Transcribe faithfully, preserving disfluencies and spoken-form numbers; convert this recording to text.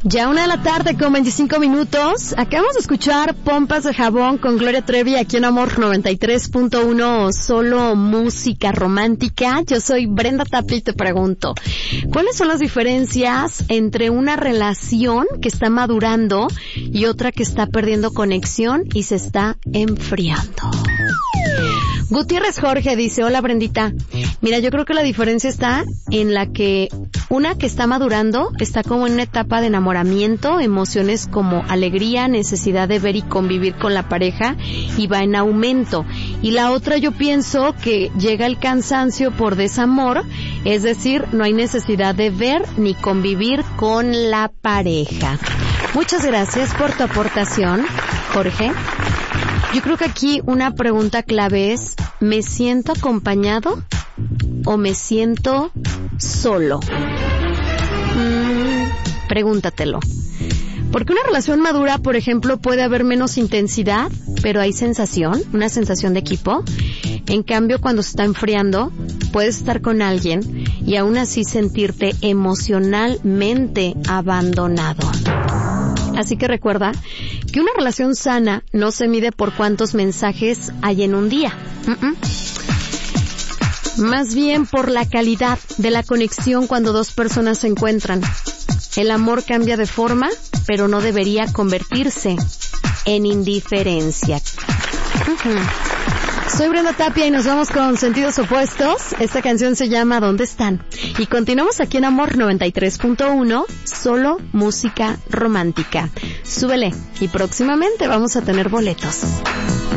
Ya una de la tarde con veinticinco minutos. Acabamos de escuchar Pompas de Jabón con Gloria Trevi aquí en Amor noventa y tres punto uno, solo música romántica. Yo soy Brenda Tapia y te pregunto, ¿cuáles son las diferencias entre una relación que está madurando y otra que está perdiendo conexión y se está enfriando? Gutiérrez Jorge dice, hola Brendita, mira, yo creo que la diferencia está en la que una que está madurando está como en una etapa de enamoramiento, emociones como alegría, necesidad de ver y convivir con la pareja y va en aumento. Y la otra yo pienso que llega el cansancio por desamor, es decir, no hay necesidad de ver ni convivir con la pareja. Muchas gracias por tu aportación, Jorge. Yo creo que aquí una pregunta clave es, ¿me siento acompañado o me siento solo? Mm, pregúntatelo. Porque una relación madura, por ejemplo, puede haber menos intensidad, pero hay sensación, una sensación de equipo. En cambio, cuando se está enfriando, puedes estar con alguien y aún así sentirte emocionalmente abandonado. Así que recuerda que una relación sana no se mide por cuántos mensajes hay en un día. Uh-uh. Más bien por la calidad de la conexión cuando dos personas se encuentran. El amor cambia de forma, pero no debería convertirse en indiferencia. Uh-huh. Soy Brenda Tapia y nos vamos con Sentidos Opuestos. Esta canción se llama ¿Dónde están? Y continuamos aquí en Amor noventa y tres punto uno, solo música romántica. Súbele y próximamente vamos a tener boletos.